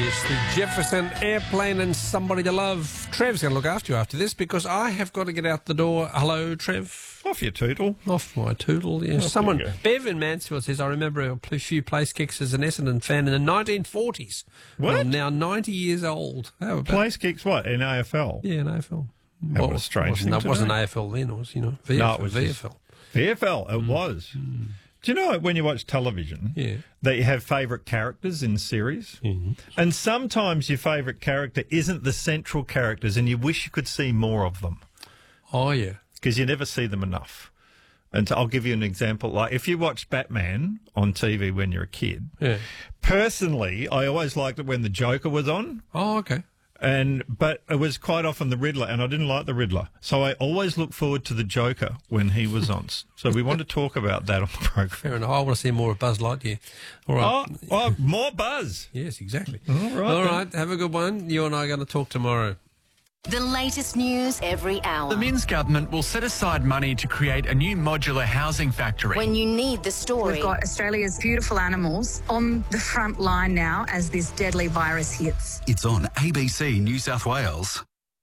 Yes, the Jefferson Airplane and Somebody to Love. Trev's going to look after you after this because I have got to get out the door. Hello, Trev. Off your tootle. Off my tootle, yes. Someone, Bev in Mansfield says, I remember a few place kicks as an Essendon fan in the 1940s. What? I'm now 90 years old. How about Place kicks what? In AFL? Yeah, in AFL. That was a strange thing No, it to wasn't do. AFL then. It was, VFL. No, it was VFL. VFL, it was. Do you know when you watch television that you have favourite characters in series? Mm-hmm. And sometimes your favourite character isn't the central characters and you wish you could see more of them. Oh, yeah. Because you never see them enough. And I'll give you an example. Like if you watched Batman on TV when you're a kid, personally, I always liked it when the Joker was on. Oh, okay. But it was quite often the Riddler, and I didn't like the Riddler. So I always look forward to the Joker when he was on. So we want to talk about that on the program. Fair enough. I want to see more of Buzz Lightyear. All right. Oh, more Buzz. Yes, exactly. All right. Have a good one. You and I are going to talk tomorrow. The latest news every hour. The Minns government will set aside money to create a new modular housing factory. When you need the story. We've got Australia's beautiful animals on the front line now as this deadly virus hits. It's on ABC New South Wales.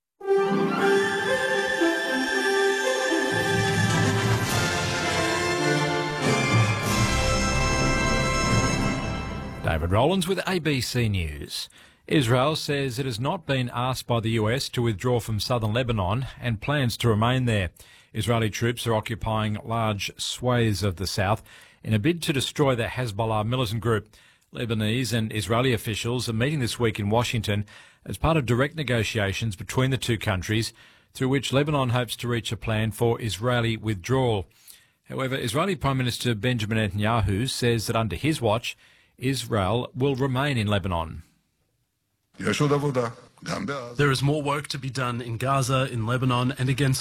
David Rowlands with ABC News. Israel says it has not been asked by the US to withdraw from southern Lebanon and plans to remain there. Israeli troops are occupying large swathes of the south in a bid to destroy the Hezbollah militant group. Lebanese and Israeli officials are meeting this week in Washington as part of direct negotiations between the two countries, through which Lebanon hopes to reach a plan for Israeli withdrawal. However, Israeli Prime Minister Benjamin Netanyahu says that under his watch, Israel will remain in Lebanon. There is more work to be done in Gaza, in Lebanon, and against